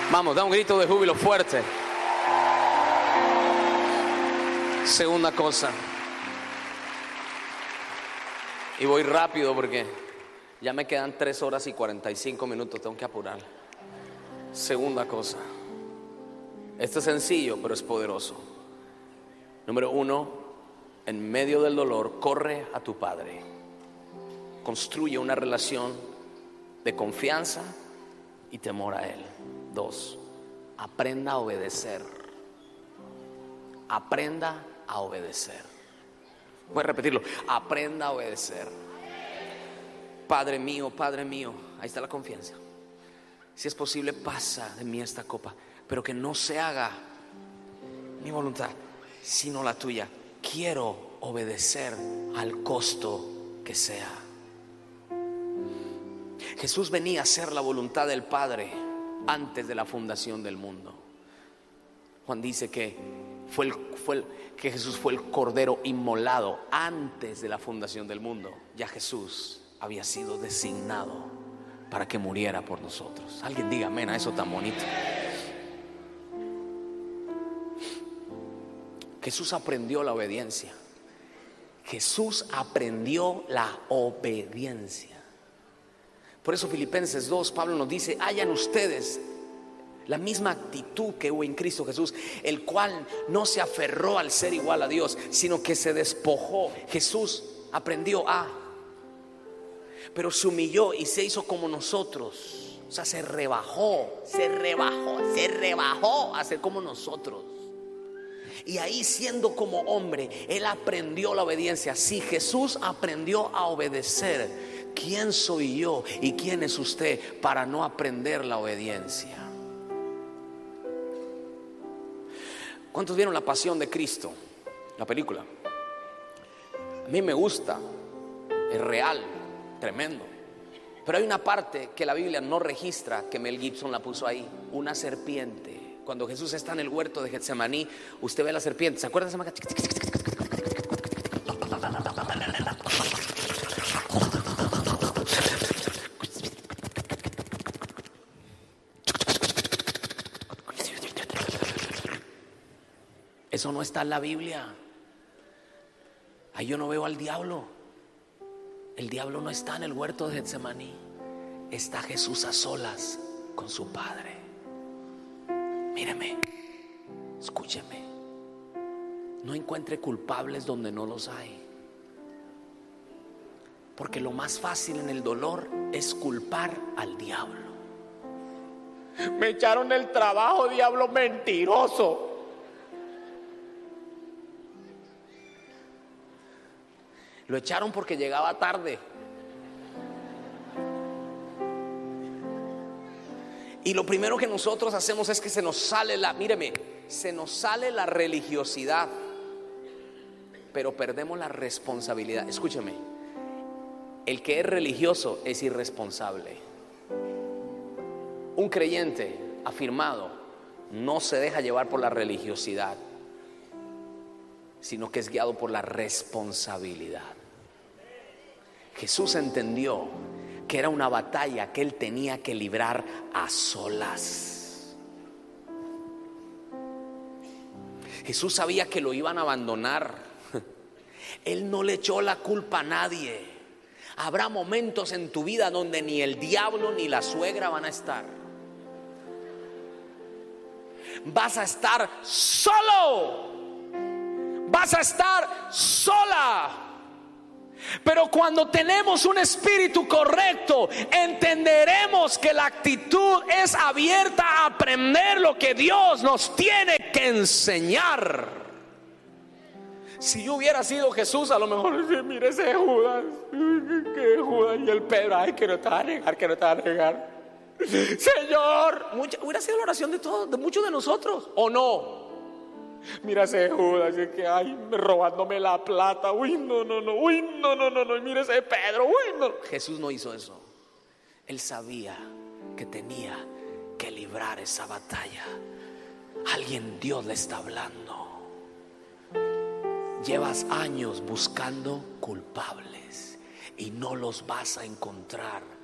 Vamos, da un grito de júbilo fuerte. Segunda cosa. Y voy rápido porque ya me quedan 3 horas y 45 minutos. Tengo que apurar. Segunda cosa. Esto es sencillo, pero es poderoso. Número 1, en medio del dolor, corre a tu Padre. Construye una relación de confianza y temor a Él. 2, aprenda a obedecer. Aprenda a obedecer. Voy a repetirlo. Aprenda a obedecer. Padre mío, ahí está la confianza. Si es posible, pasa de mí esta copa, pero que no se haga mi voluntad, sino la tuya. Quiero obedecer al costo que sea. Jesús venía a hacer la voluntad del Padre antes de la fundación del mundo. Juan dice que que Jesús fue el cordero inmolado antes de la fundación del mundo. Ya Jesús había sido designado para que muriera por nosotros. Alguien diga amén a eso tan bonito. Jesús aprendió la obediencia. Jesús aprendió la obediencia. Por eso Filipenses 2, Pablo nos dice: hayan ustedes la misma actitud que hubo en Cristo Jesús, el cual no se aferró al ser igual a Dios, sino que se despojó. Jesús aprendió pero se humilló y se hizo como nosotros. O sea, se rebajó a ser como nosotros. Y ahí, siendo como hombre, Él aprendió la obediencia. Si Jesús aprendió a obedecer, ¿quién soy yo y quién es usted para no aprender la obediencia? ¿Cuántos vieron La Pasión de Cristo? La película. A mí me gusta, es real, tremendo. Pero hay una parte que la Biblia no registra, que Mel Gibson la puso ahí: una serpiente. Cuando Jesús está en el huerto de Getsemaní, usted ve la serpiente. ¿Se acuerdan de esa? Eso no está en la Biblia. Ahí yo no veo al diablo. El diablo no está en el huerto de Getsemaní. Está Jesús a solas con su Padre. Míreme, escúcheme. No encuentre culpables donde no los hay. Porque lo más fácil en el dolor es culpar al diablo. Me echaron del trabajo, diablo mentiroso. Lo echaron porque llegaba tarde. Y lo primero que nosotros hacemos es que se nos sale se nos sale la religiosidad, pero perdemos la responsabilidad. Escúcheme, el que es religioso es irresponsable. Un creyente afirmado no se deja llevar por la religiosidad, sino que es guiado por la responsabilidad. Jesús entendió que era una batalla que Él tenía que librar a solas. Jesús sabía que lo iban a abandonar. Él no le echó la culpa a nadie. Habrá momentos en tu vida donde ni el diablo ni la suegra van a estar. Vas a estar solo. Vas a estar sola. Pero cuando tenemos un espíritu correcto, entenderemos que la actitud es abierta a aprender lo que Dios nos tiene que enseñar. Si yo hubiera sido Jesús, a lo mejor, mire ese Judas, que Judas y el Pedro, ay, que no te va a negar, que no te va a negar. Señor, hubiera sido la oración de todos, de muchos de nosotros, ¿o no? Mira ese Judas, que ay, robándome la plata. Uy, no, mira ese Pedro, uy, no. Jesús no hizo eso. Él sabía que tenía que librar esa batalla. Dios le está hablando. Llevas años buscando culpables y no los vas a encontrar.